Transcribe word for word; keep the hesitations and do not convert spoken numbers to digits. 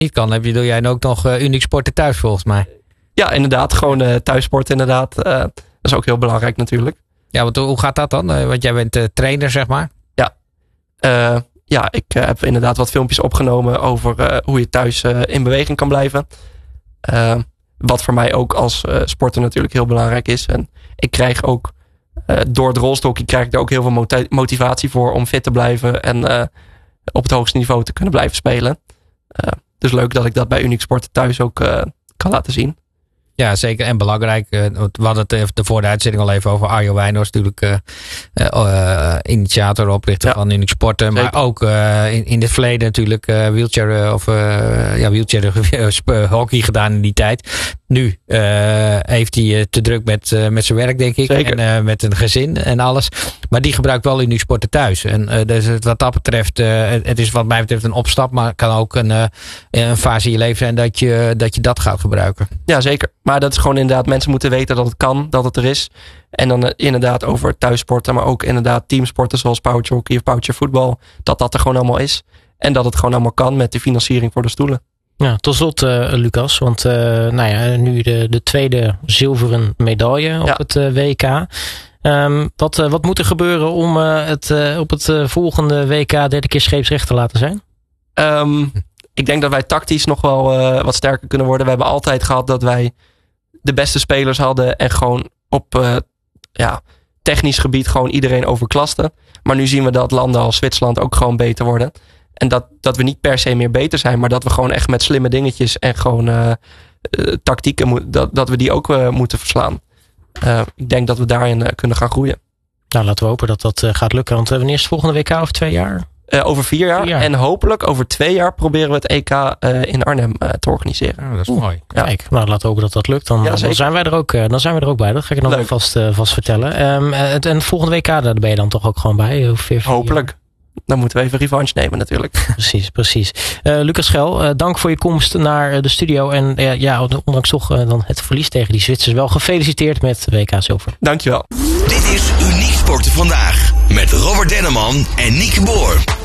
niet kan, heb je, doe jij ook nog uh, Uniek Sporten thuis volgens mij. Ja, inderdaad. Gewoon uh, thuissport inderdaad. Uh, dat is ook heel belangrijk natuurlijk. Ja, want hoe gaat dat dan? Uh, want jij bent uh, trainer, zeg maar. Ja. Uh, ja, ik uh, heb inderdaad wat filmpjes opgenomen over uh, hoe je thuis uh, in beweging kan blijven. Uh, wat voor mij ook als uh, sporter natuurlijk heel belangrijk is. En ik krijg ook uh, door het rolstoeltje krijg ik er ook heel veel moti- motivatie voor om fit te blijven. En uh, op het hoogste niveau te kunnen blijven spelen. Uh, dus leuk dat ik dat bij Uniek Sporten thuis ook uh, kan laten zien. Ja, zeker. En belangrijk. Uh, we hadden het even voor de uitzending al even over Arjo Wijnhorst. Natuurlijk uh, uh, initiator, oprichter ja. van Uniek Sporten. Maar ook uh, in, in het verleden natuurlijk uh, wheelchair uh, of uh, ja, wheelchair uh, hockey gedaan in die tijd. Nu uh, heeft hij uh, te druk met, uh, met zijn werk, denk ik. Zeker. En uh, met een gezin en alles. Maar die gebruikt wel Uniek Sporten thuis. En uh, dus wat dat betreft, uh, het is wat mij betreft een opstap. Maar het kan ook een, uh, een fase in je leven zijn dat je, dat je dat gaat gebruiken. Ja, zeker. Maar dat is gewoon inderdaad, mensen moeten weten dat het kan, dat het er is. En dan uh, inderdaad over thuissporten, maar ook inderdaad teamsporten zoals pouch hockey of pouch voetbal. Dat dat er gewoon allemaal is. En dat het gewoon allemaal kan met de financiering voor de stoelen. Ja, tot slot uh, Lucas, want uh, nou ja, nu de, de tweede zilveren medaille op ja. het uh, W K. Um, wat, uh, wat moet er gebeuren om uh, het uh, op het uh, volgende W K derde keer scheepsrecht te laten zijn? Um, ik denk dat wij tactisch nog wel uh, wat sterker kunnen worden. We hebben altijd gehad dat wij de beste spelers hadden en gewoon op uh, ja, technisch gebied gewoon iedereen overklasten. Maar nu zien we dat landen als Zwitserland ook gewoon beter worden. En dat, dat we niet per se meer beter zijn, maar dat we gewoon echt met slimme dingetjes en gewoon uh, uh, tactieken, mo- dat, dat we die ook uh, moeten verslaan. Uh, ik denk dat we daarin uh, kunnen gaan groeien. Nou, laten we hopen dat dat uh, gaat lukken. Want uh, wanneer is het volgende W K over twee jaar? Uh, over vier jaar. vier jaar. En hopelijk over twee jaar proberen we het E K uh, in Arnhem uh, te organiseren. Ja, dat is Oeh, mooi. Ja. Kijk, nou, laten we hopen dat dat lukt. Dan, ja, dan, zijn, wij er ook, uh, dan zijn we er ook bij. Dat ga ik nog wel vast, uh, vast vertellen. Um, uh, en het volgende W K, daar ben je dan toch ook gewoon bij? Ongeveer hopelijk. Jaar. Dan moeten we even revanche nemen natuurlijk. Precies, precies. Uh, Lucas Schel, uh, dank voor je komst naar de studio. En uh, ja, ondanks toch uh, dan het verlies tegen die Zwitsers wel gefeliciteerd met W K Zilver. Dankjewel. Dit is Uniek Sporten Vandaag met Robert Denneman en Nieke Boer.